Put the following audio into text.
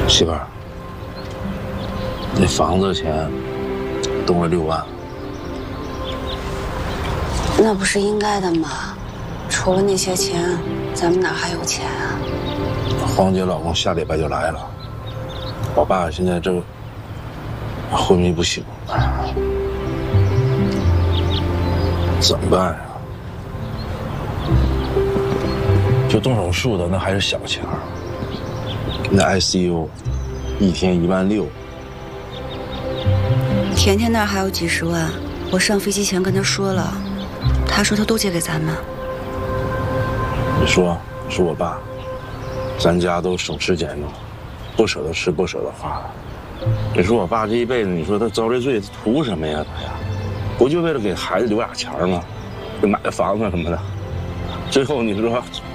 媳妇儿，那房子钱动了6万， 那不是应该的吗？除了那些钱，咱们哪还有钱啊？ 黄姐老公下礼拜就来了，我爸现在这昏迷不醒，怎么办呀？就动手术的那还是小钱儿，那 ICU 一天16000。 甜甜那儿还有几十万，我上飞机前跟他说了，他说他都借给咱们。 你说是我爸，咱家都省吃俭用，不舍得吃不舍得花。你说我爸这一辈子，你说他遭这罪图什么呀？他呀，不就为了给孩子留点钱吗？就买个房子什么的，最后你说